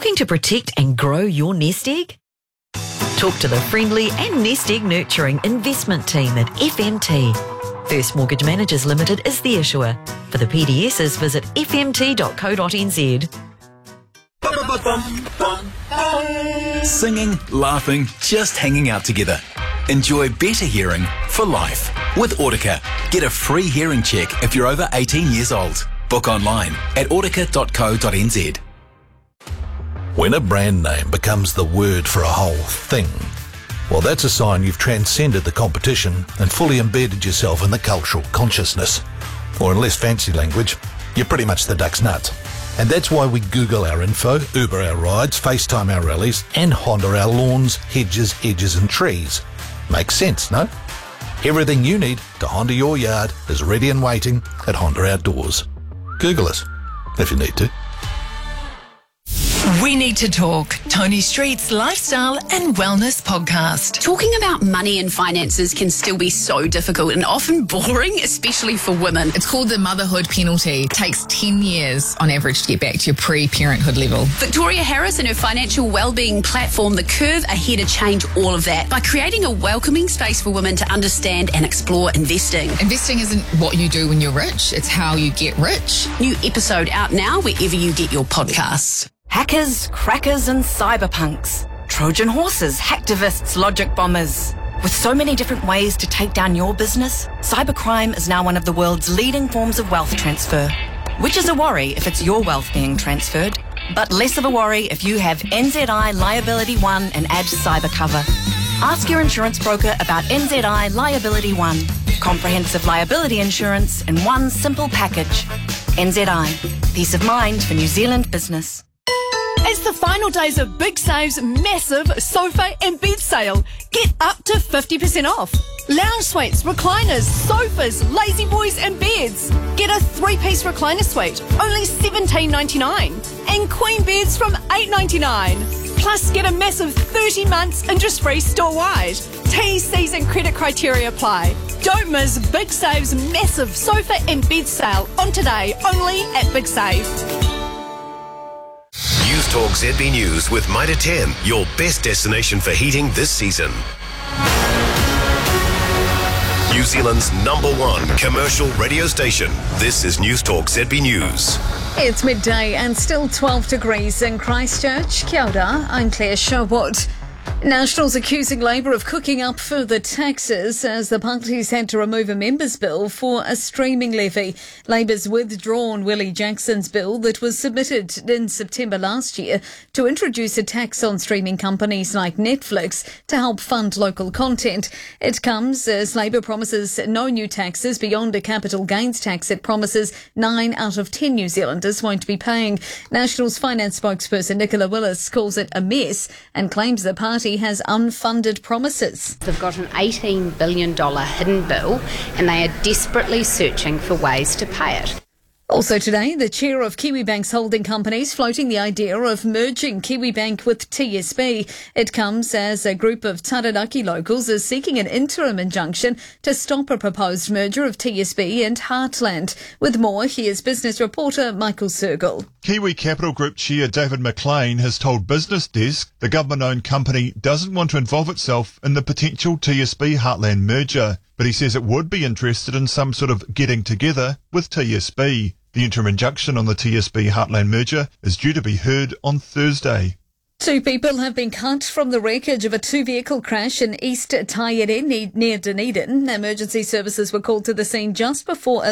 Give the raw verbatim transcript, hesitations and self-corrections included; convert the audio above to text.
Looking to protect and grow your nest egg? Talk to the friendly and nest egg nurturing investment team at F M T. First Mortgage Managers Limited is the issuer. For the P D Ss, visit f m t dot co dot n z. Singing, laughing, just hanging out together. Enjoy better hearing for life. With Audica, get a free hearing check if you're over eighteen years old. Book online at audica dot co dot n z. When a brand name becomes the word for a whole thing, well, that's a sign you've transcended the competition and fully embedded yourself in the cultural consciousness. Or in less fancy language, you're pretty much the duck's nuts. And that's why we Google our info, Uber our rides, FaceTime our rallies, and Honda our lawns, hedges, edges and trees. Makes sense, no? Everything you need to Honda your yard is ready and waiting at Honda Outdoors. Google us, if you need to. We Need to Talk, Tony Street's lifestyle and wellness podcast. Talking about money and finances can still be so difficult and often boring, especially for women. It's called the motherhood penalty. It takes ten years on average to get back to your pre-parenthood level. Victoria Harris and her financial wellbeing platform, The Curve, are here to change all of that by creating a welcoming space for women to understand and explore investing. Investing isn't what you do when you're rich, it's how you get rich. New episode out now wherever you get your podcasts. Hackers, crackers and cyberpunks. Trojan horses, hacktivists, logic bombers. With so many different ways to take down your business, cybercrime is now one of the world's leading forms of wealth transfer. Which is a worry if it's your wealth being transferred, but less of a worry if you have N Z I Liability One and add cyber cover. Ask your insurance broker about N Z I Liability One. Comprehensive liability insurance in one simple package. N Z I. Peace of mind for New Zealand business. It's the final days of Big Save's massive sofa and bed sale. Get up to fifty percent off. Lounge suites, recliners, sofas, lazy boys and beds. Get a three-piece recliner suite, only seventeen ninety-nine. And queen beds from eight ninety-nine. Plus get a massive thirty months interest-free store-wide. T, C's and credit criteria apply. Don't miss Big Save's massive sofa and bed sale on today, only at Big Save. News Talk Z B News with Mitre ten, your best destination for heating this season. New Zealand's number one commercial radio station. This is News Talk Z B News. It's midday and still twelve degrees in Christchurch. Kia ora, I'm Claire Sherwood. Nationals accusing Labour of cooking up further taxes as the parties had to remove a members' bill for a streaming levy. Labour's withdrawn Willie Jackson's bill that was submitted in September last year to introduce a tax on streaming companies like Netflix to help fund local content. It comes as Labour promises no new taxes beyond a capital gains tax it promises nine out of ten New Zealanders won't be paying. Nationals finance spokesperson Nicola Willis calls it a mess and claims the party has unfunded promises. They've got an eighteen billion dollars hidden bill and they are desperately searching for ways to pay it. Also today, the chair of Kiwibank's holding companies floating the idea of merging Kiwibank with T S B. It comes as a group of Taranaki locals is seeking an interim injunction to stop a proposed merger of T S B and Heartland. With more, here's business reporter Michael Sergel. Kiwi Capital Group chair David McLean has told Business Desk the government-owned company doesn't want to involve itself in the potential T S B Heartland merger, but he says it would be interested in some sort of getting together with T S B. The interim injunction on the T S B Heartland merger is due to be heard on Thursday. Two people have been cut from the wreckage of a two-vehicle crash in East Taiere near Dunedin. Emergency services were called to the scene just before